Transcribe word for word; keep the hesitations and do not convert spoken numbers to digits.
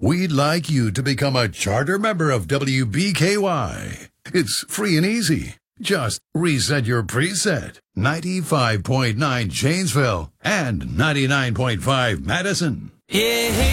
We'd like you to become a charter member of W B K Y. It's free and easy. Just reset your preset. ninety-five point nine Janesville and ninety-nine point five Madison. Yeah.